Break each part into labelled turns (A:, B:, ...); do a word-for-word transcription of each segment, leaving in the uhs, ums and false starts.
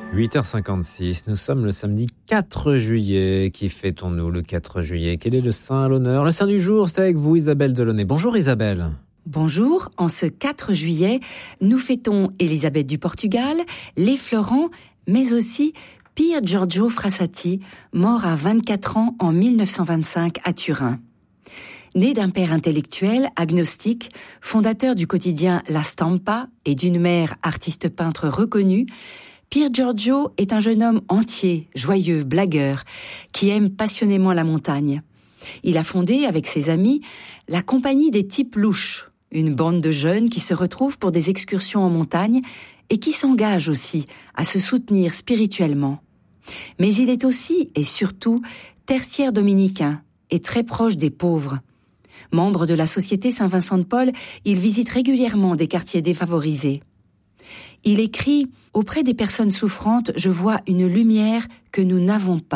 A: huit heures cinquante-six, nous sommes le samedi quatre juillet. Qui fêtons-nous le quatre juillet? Quel est le saint à l'honneur? Le saint du jour, c'est avec vous Isabelle Delaunay. Bonjour Isabelle.
B: Bonjour, en ce quatre juillet, nous fêtons Élisabeth du Portugal, les Florent, mais aussi Pier Giorgio Frassati, mort à vingt-quatre ans en mille neuf cent vingt-cinq à Turin. Né d'un père intellectuel, agnostique, fondateur du quotidien La Stampa et d'une mère artiste-peintre reconnue, Pier Giorgio est un jeune homme entier, joyeux, blagueur, qui aime passionnément la montagne. Il a fondé, avec ses amis, la Compagnie des Types Louches, une bande de jeunes qui se retrouvent pour des excursions en montagne et qui s'engagent aussi à se soutenir spirituellement. Mais il est aussi, et surtout, tertiaire dominicain et très proche des pauvres. Membre de la Société Saint-Vincent-de-Paul, il visite régulièrement des quartiers défavorisés. Il écrit « Auprès des personnes souffrantes, je vois une lumière que nous n'avons pas. »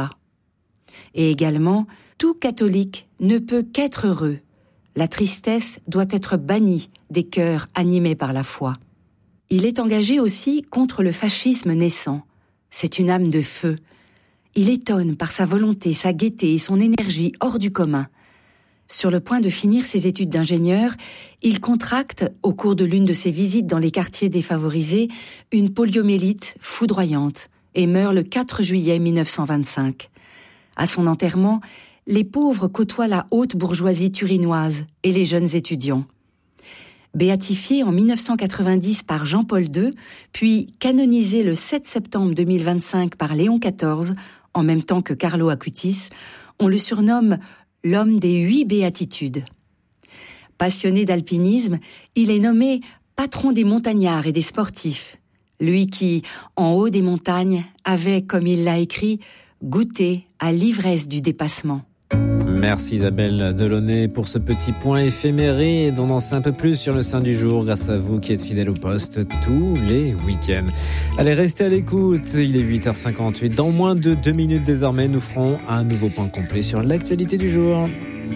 B: Et également « Tout catholique ne peut qu'être heureux. La tristesse doit être bannie des cœurs animés par la foi. » Il est engagé aussi contre le fascisme naissant. C'est une âme de feu. Il étonne par sa volonté, sa gaieté et son énergie hors du commun. Sur le point de finir ses études d'ingénieur, il contracte, au cours de l'une de ses visites dans les quartiers défavorisés, une poliomyélite foudroyante et meurt le quatre juillet mille neuf cent vingt-cinq. À son enterrement, les pauvres côtoient la haute bourgeoisie turinoise et les jeunes étudiants. Béatifié en mille neuf cent quatre-vingt-dix par Jean-Paul deux, puis canonisé le sept septembre deux mille vingt-cinq par Léon quatorze, en même temps que Carlo Acutis, on le surnomme l'homme des huit béatitudes. Passionné d'alpinisme, il est nommé patron des montagnards et des sportifs. Lui qui, en haut des montagnes, avait, comme il l'a écrit, goûté à l'ivresse du dépassement.
A: Merci Isabelle Delaunay pour ce petit point éphéméride. On en sait un peu plus sur le saint du jour grâce à vous qui êtes fidèles au poste tous les week-ends. Allez, restez à l'écoute, il est huit heures cinquante-huit. Dans moins de deux minutes désormais, nous ferons un nouveau point complet sur l'actualité du jour.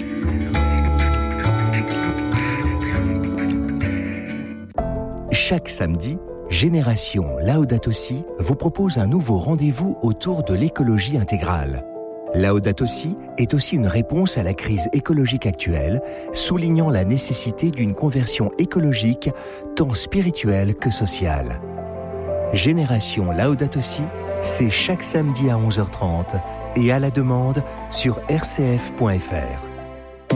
C: Chaque samedi, Génération Laudato Si vous propose un nouveau rendez-vous autour de l'écologie intégrale. Laudato Si est aussi une réponse à la crise écologique actuelle, soulignant la nécessité d'une conversion écologique tant spirituelle que sociale. Génération Laudato Si, c'est chaque samedi à onze heures trente et à la demande sur r c f point f r.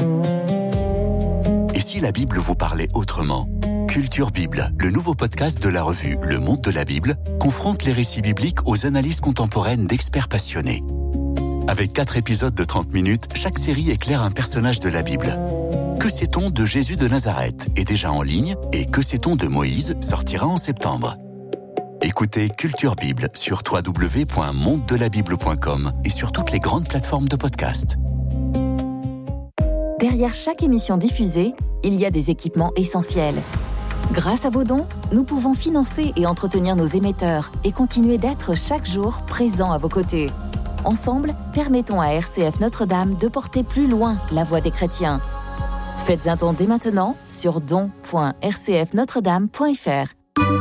D: Et si la Bible vous parlait autrement ? Culture Bible, le nouveau podcast de la revue Le Monde de la Bible, confronte les récits bibliques aux analyses contemporaines d'experts passionnés. Avec quatre épisodes de trente minutes, chaque série éclaire un personnage de la Bible. Que sait-on de Jésus de Nazareth est déjà en ligne et Que sait-on de Moïse sortira en septembre. Écoutez Culture Bible sur w w w point monde de la bible point com et sur toutes les grandes plateformes de podcast.
E: Derrière chaque émission diffusée, il y a des équipements essentiels. Grâce à vos dons, nous pouvons financer et entretenir nos émetteurs et continuer d'être chaque jour présents à vos côtés. Ensemble, permettons à R C F Notre-Dame de porter plus loin la voix des chrétiens. Faites un don dès maintenant sur don point r c f notre dame point f r.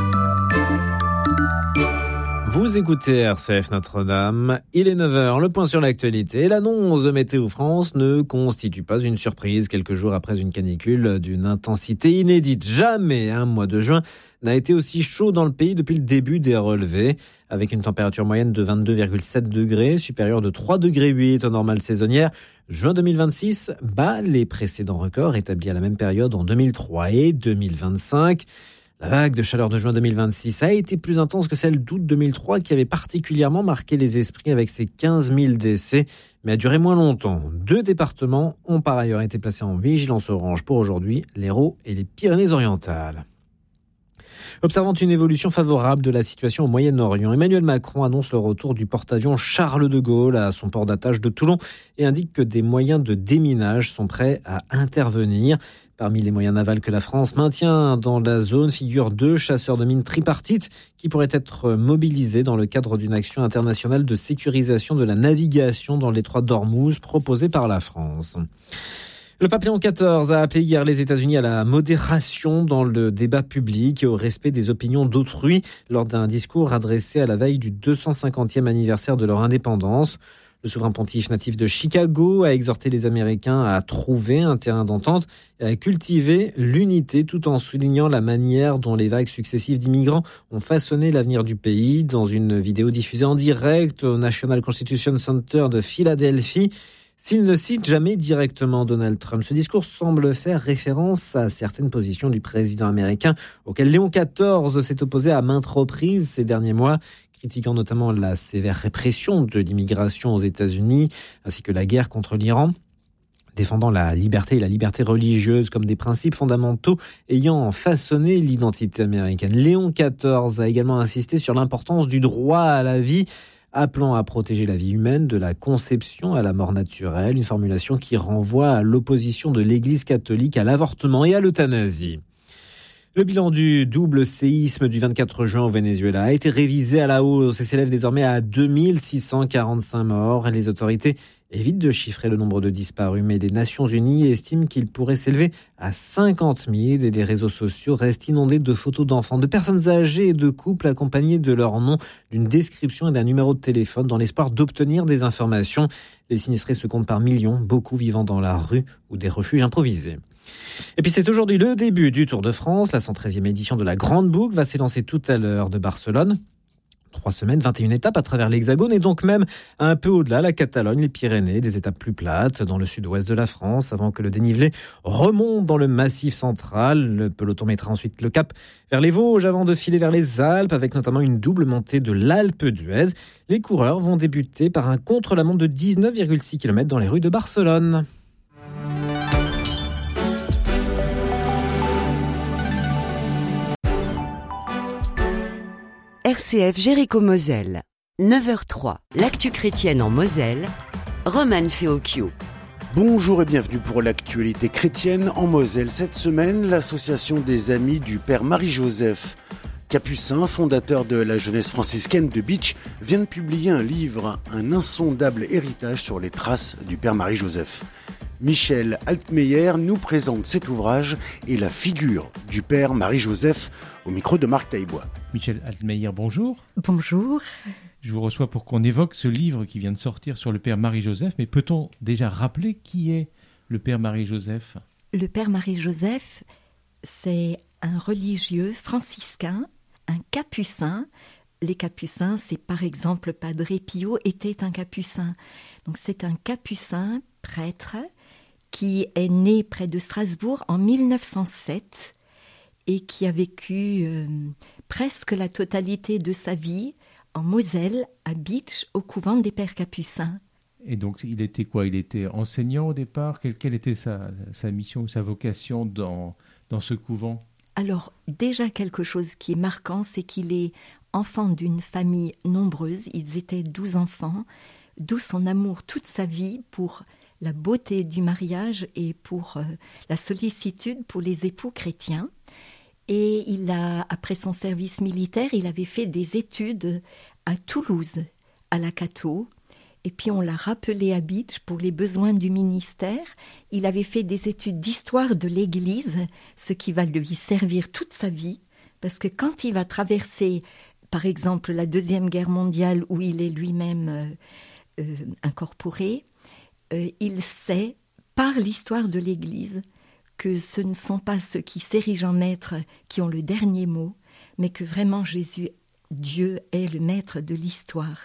A: Vous écoutez R C F Notre-Dame, il est neuf heures, le point sur l'actualité. L'annonce de Météo France ne constitue pas une surprise quelques jours après une canicule d'une intensité inédite. Jamais un mois de juin n'a été aussi chaud dans le pays depuis le début des relevés, avec une température moyenne de vingt-deux virgule sept degrés, supérieure de trois virgule huit degrés aux normales saisonnières. Juin deux mille vingt-six bat les précédents records établis à la même période en deux mille trois et deux mille vingt-cinq. La vague de chaleur de juin deux mille vingt-six a été plus intense que celle d'août deux mille trois qui avait particulièrement marqué les esprits avec ses quinze mille décès, mais a duré moins longtemps. Deux départements ont par ailleurs été placés en vigilance orange pour aujourd'hui, l'Hérault et les Pyrénées-Orientales. Observant une évolution favorable de la situation au Moyen-Orient, Emmanuel Macron annonce le retour du porte-avions Charles de Gaulle à son port d'attache de Toulon et indique que des moyens de déminage sont prêts à intervenir. Parmi les moyens navals que la France maintient dans la zone figurent deux chasseurs de mines tripartites qui pourraient être mobilisés dans le cadre d'une action internationale de sécurisation de la navigation dans l'étroit d'Ormuz proposée par la France. Le pape Léon quatorze a appelé hier les États-Unis à la modération dans le débat public et au respect des opinions d'autrui lors d'un discours adressé à la veille du deux cent cinquantième anniversaire de leur indépendance. Le souverain pontife natif de Chicago a exhorté les Américains à trouver un terrain d'entente et à cultiver l'unité tout en soulignant la manière dont les vagues successives d'immigrants ont façonné l'avenir du pays. Dans une vidéo diffusée en direct au National Constitution Center de Philadelphie, s'il ne cite jamais directement Donald Trump, ce discours semble faire référence à certaines positions du président américain auxquelles Léon quatorze s'est opposé à maintes reprises ces derniers mois, critiquant notamment la sévère répression de l'immigration aux États-Unis ainsi que la guerre contre l'Iran, défendant la liberté et la liberté religieuse comme des principes fondamentaux ayant façonné l'identité américaine. Léon quatorze a également insisté sur l'importance du droit à la vie, appelant à protéger la vie humaine de la conception à la mort naturelle, une formulation qui renvoie à l'opposition de l'Église catholique à l'avortement et à l'euthanasie. Le bilan du double séisme du vingt-quatre juin au Venezuela a été révisé à la hausse et s'élève désormais à deux mille six cent quarante-cinq morts. Les autorités évitent de chiffrer le nombre de disparus, mais les Nations Unies estiment qu'il pourrait s'élever à cinquante mille et les réseaux sociaux restent inondés de photos d'enfants, de personnes âgées et de couples accompagnés de leur nom, d'une description et d'un numéro de téléphone dans l'espoir d'obtenir des informations. Les sinistrés se comptent par millions, beaucoup vivant dans la rue ou des refuges improvisés. Et puis c'est aujourd'hui le début du Tour de France. La cent treizième édition de la Grande Boucle va s'élancer tout à l'heure de Barcelone. Trois semaines, vingt et une étapes à travers l'Hexagone et donc même un peu au-delà, la Catalogne, les Pyrénées, des étapes plus plates dans le sud-ouest de la France avant que le dénivelé remonte dans le Massif central. Le peloton mettra ensuite le cap vers les Vosges avant de filer vers les Alpes avec notamment une double montée de l'Alpe d'Huez. Les coureurs vont débuter par un contre-la-montre de dix-neuf virgule six kilomètres dans les rues de Barcelone.
F: R C F Jéricho-Moselle, neuf heures trois, l'actu chrétienne en Moselle, Roman Feocchio.
G: Bonjour et bienvenue pour l'actualité chrétienne en Moselle. Cette semaine, l'association des Amis du Père Marie-Joseph Capucin, fondateur de la jeunesse franciscaine de Bitche, vient de publier un livre, un insondable héritage sur les traces du Père Marie-Joseph. Michel Altmeyer nous présente cet ouvrage et la figure du Père Marie-Joseph au micro de Marc Taillebois.
H: Michel Altmeyer, bonjour.
I: Bonjour.
H: Je vous reçois pour qu'on évoque ce livre qui vient de sortir sur le Père Marie-Joseph, mais peut-on déjà rappeler qui est le Père Marie-Joseph ?
I: Le Père Marie-Joseph, c'est un religieux franciscain, un capucin. Les capucins, c'est par exemple Padre Pio était un capucin. Donc c'est un capucin prêtre qui est né près de Strasbourg en mille neuf cent sept et qui a vécu euh, presque la totalité de sa vie en Moselle, à Bitche, au couvent des Pères Capucins.
H: Et donc, il était quoi ? Il était enseignant au départ ? Quelle, quelle était sa, sa mission ou sa vocation dans, dans ce couvent ?
I: Alors, déjà quelque chose qui est marquant, c'est qu'il est enfant d'une famille nombreuse. Ils étaient douze enfants, d'où son amour toute sa vie pour la beauté du mariage et pour euh, la sollicitude pour les époux chrétiens. Et il a, après son service militaire, il avait fait des études à Toulouse, à la Cato. Et puis on l'a rappelé à Bitche pour les besoins du ministère. Il avait fait des études d'histoire de l'Église, ce qui va lui servir toute sa vie. Parce que quand il va traverser, par exemple, la Deuxième Guerre mondiale, où il est lui-même euh, euh, incorporé, euh, il sait, par l'histoire de l'Église, que ce ne sont pas ceux qui s'érigent en maîtres qui ont le dernier mot, mais que vraiment Jésus, Dieu, est le maître de l'histoire.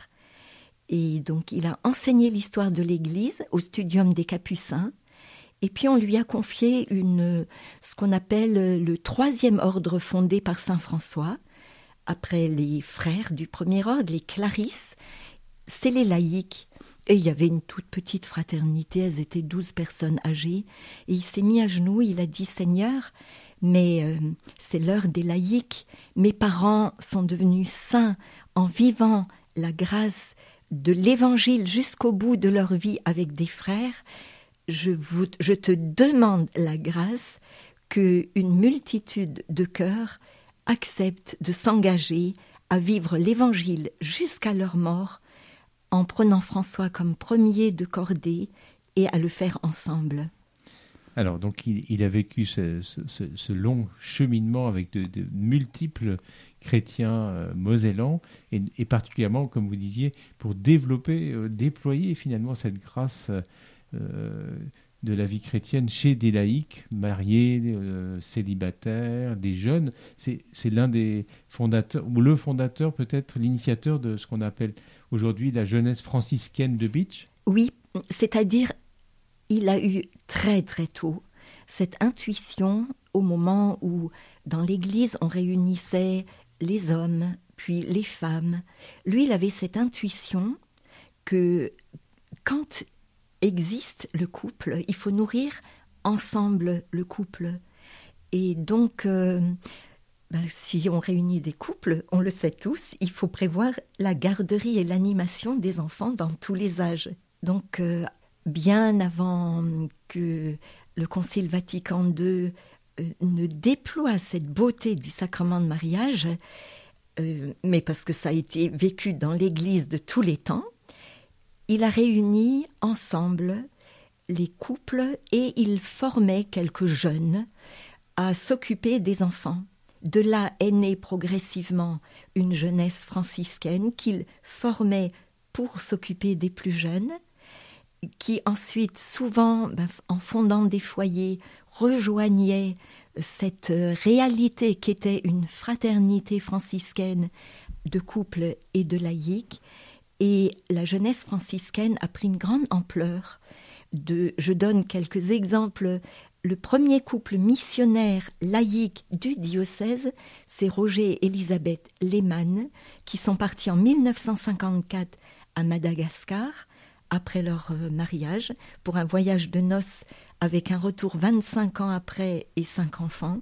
I: Et donc il a enseigné l'histoire de l'Église au Studium des Capucins, et puis on lui a confié une, ce qu'on appelle le troisième ordre fondé par saint François, après les frères du premier ordre, les Clarisses, c'est les laïcs. Et il y avait une toute petite fraternité, elles étaient douze personnes âgées. Et il s'est mis à genoux, il a dit « Seigneur, mais euh, c'est l'heure des laïcs. Mes parents sont devenus saints en vivant la grâce de l'Évangile jusqu'au bout de leur vie avec des frères. Je, vous, je te demande la grâce qu'une multitude de cœurs acceptent de s'engager à vivre l'Évangile jusqu'à leur mort, en prenant François comme premier de cordée et à le faire ensemble. »
H: Alors, donc, il, il a vécu ce, ce, ce, ce long cheminement avec de, de multiples chrétiens euh, mosellans, et, et particulièrement, comme vous disiez, pour développer, euh, déployer finalement cette grâce euh, de la vie chrétienne chez des laïcs, mariés, euh, célibataires, des jeunes. C'est, c'est l'un des fondateurs, ou le fondateur peut-être, l'initiateur de ce qu'on appelle aujourd'hui la jeunesse franciscaine de Beach.
I: Oui, c'est-à-dire, il a eu très très tôt cette intuition au moment où dans l'Église on réunissait les hommes, puis les femmes. Lui, il avait cette intuition que quand existe le couple, il faut nourrir ensemble le couple. Et donc, euh, ben, si on réunit des couples, on le sait tous, il faut prévoir la garderie et l'animation des enfants dans tous les âges. Donc, euh, bien avant que le Concile Vatican deux euh, ne déploie cette beauté du sacrement de mariage, euh, mais parce que ça a été vécu dans l'Église de tous les temps, il a réuni ensemble les couples et il formait quelques jeunes à s'occuper des enfants. De là est née progressivement une jeunesse franciscaine qu'il formait pour s'occuper des plus jeunes, qui ensuite, souvent, ben, en fondant des foyers, rejoignait cette réalité qu'était une fraternité franciscaine de couples et de laïcs. Et la jeunesse franciscaine a pris une grande ampleur. De, je donne quelques exemples. Le premier couple missionnaire laïque du diocèse, c'est Roger et Elisabeth Lehmann, qui sont partis en mille neuf cent cinquante-quatre à Madagascar, après leur mariage, pour un voyage de noces avec un retour vingt-cinq ans après et cinq enfants.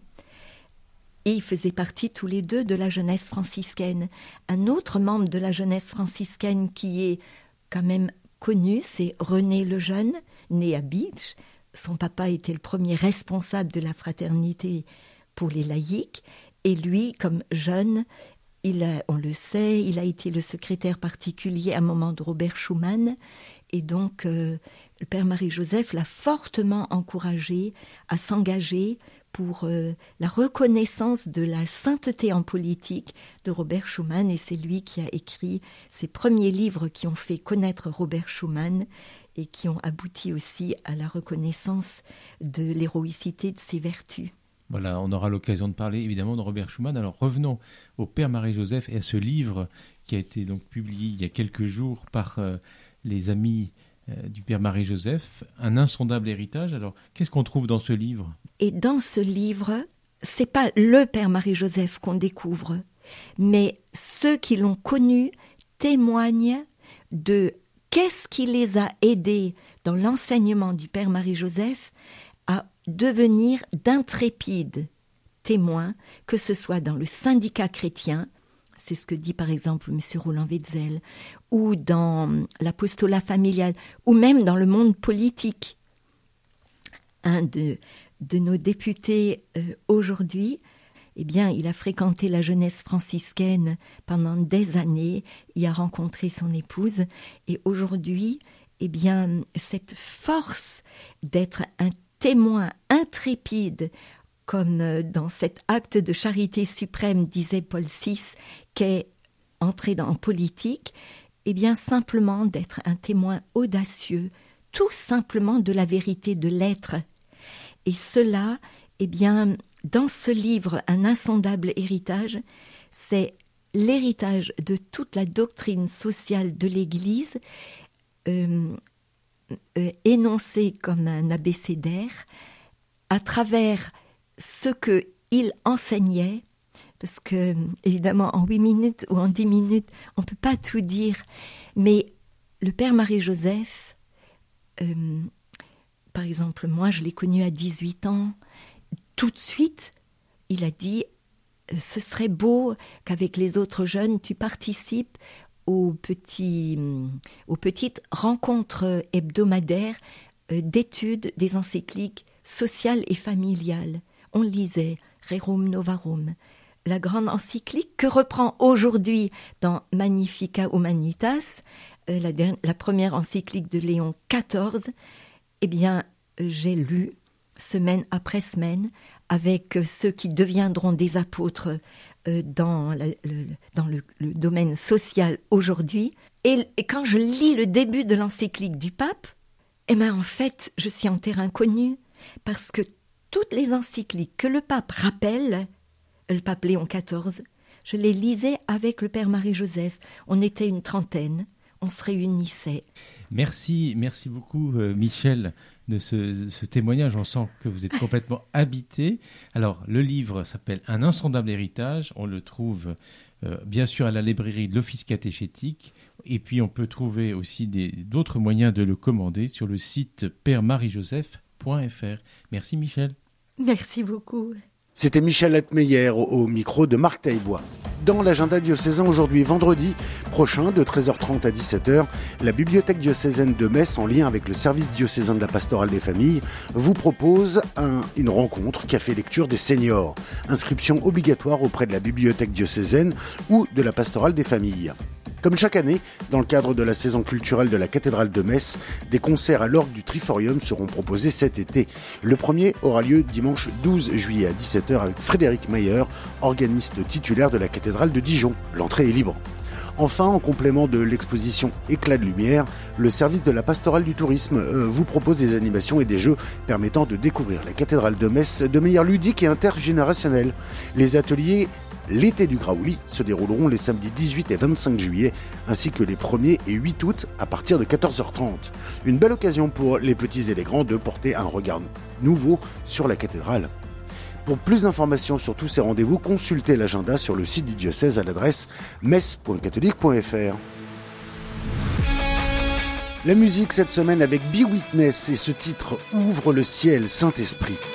I: Et ils faisaient partie tous les deux de la jeunesse franciscaine. Un autre membre de la jeunesse franciscaine qui est quand même connu, c'est René Lejeune, né à Beach. Son papa était le premier responsable de la fraternité pour les laïcs. Et lui, comme jeune, il a, on le sait, il a été le secrétaire particulier à un moment de Robert Schuman. Et donc, euh, le père Marie-Joseph l'a fortement encouragé à s'engager pour euh, la reconnaissance de la sainteté en politique de Robert Schuman. Et c'est lui qui a écrit ses premiers livres qui ont fait connaître Robert Schuman et qui ont abouti aussi à la reconnaissance de l'héroïcité de ses vertus.
H: Voilà, on aura l'occasion de parler évidemment de Robert Schuman. Alors revenons au père Marie-Joseph et à ce livre qui a été donc publié il y a quelques jours par euh, les amis euh, du père Marie-Joseph, Un insondable héritage. Alors qu'est-ce qu'on trouve dans ce livre ?
I: Et dans ce livre, c'est pas le père Marie-Joseph qu'on découvre, mais ceux qui l'ont connu témoignent de qu'est-ce qui les a aidés dans l'enseignement du père Marie-Joseph à devenir d'intrépides témoins, que ce soit dans le syndicat chrétien, c'est ce que dit par exemple M. Roland Wetzel, ou dans l'apostolat familial, ou même dans le monde politique. Un de, de nos députés euh, aujourd'hui, eh bien, il a fréquenté la jeunesse franciscaine pendant des années, il a rencontré son épouse, et aujourd'hui, eh bien, cette force d'être un témoin intrépide, comme dans cet acte de charité suprême, disait Paul six, qu'est entré dans, en politique, eh bien, simplement d'être un témoin audacieux, tout simplement de la vérité de l'être. Et cela, eh bien, dans ce livre, Un insondable héritage, c'est l'héritage de toute la doctrine sociale de l'Église, euh, euh, énoncée comme un abécédaire, à travers ce qu'il enseignait, parce que, évidemment, en huit minutes ou en dix minutes, on ne peut pas tout dire, mais le père Marie-Joseph, euh, par exemple, moi, je l'ai connu à dix-huit ans, tout de suite, il a dit « Ce serait beau qu'avec les autres jeunes, tu participes aux, petits, aux petites rencontres hebdomadaires euh, d'études des encycliques sociales et familiales. » On lisait « Rerum Novarum », la grande encyclique que reprend aujourd'hui dans Magnificat Humanitas, euh, la, dernière, la première encyclique de Léon quatorze. Eh bien, j'ai lu semaine après semaine, avec ceux qui deviendront des apôtres euh, dans, la, le, dans le, le domaine social aujourd'hui. Et, et quand je lis le début de l'encyclique du pape, eh bien en fait, je suis en terrain connu, parce que toutes les encycliques que le pape rappelle, le pape Léon quatorze, je les lisais avec le père Marie-Joseph. On était une trentaine, on se réunissait.
H: Merci, merci beaucoup euh, Michel de ce, ce témoignage. On sent que vous êtes complètement habité. Alors, le livre s'appelle « Un insondable héritage ». On le trouve euh, bien sûr à la librairie de l'Office catéchétique. Et puis, on peut trouver aussi des, d'autres moyens de le commander sur le site père marie joseph point f r. Merci Michel.
I: Merci beaucoup.
G: C'était Michel Latmeyer au, au micro de Marc Taillebois. Dans l'agenda diocésain aujourd'hui, vendredi prochain, de treize heures trente à dix-sept heures, la bibliothèque diocésaine de Metz, en lien avec le service diocésain de la pastorale des familles, vous propose un, une rencontre café lecture des seniors. Inscription obligatoire auprès de la bibliothèque diocésaine ou de la pastorale des familles. Comme chaque année, dans le cadre de la saison culturelle de la cathédrale de Metz, des concerts à l'orgue du Triforium seront proposés cet été. Le premier aura lieu dimanche douze juillet à dix-sept heures avec Frédéric Mayer, organiste titulaire de la cathédrale de Dijon. L'entrée est libre. Enfin, en complément de l'exposition Éclat de lumière, le service de la pastorale du tourisme euh, vous propose des animations et des jeux permettant de découvrir la cathédrale de Metz de manière ludique et intergénérationnelle. Les ateliers L'été du Graouli se dérouleront les samedis dix-huit et vingt-cinq juillet, ainsi que les premier et huit août à partir de quatorze heures trente. Une belle occasion pour les petits et les grands de porter un regard nouveau sur la cathédrale. Pour plus d'informations sur tous ces rendez-vous, consultez l'agenda sur le site du diocèse à l'adresse metz point catholique point f r. La musique cette semaine avec Be Witness et ce titre Ouvre le ciel, Saint-Esprit.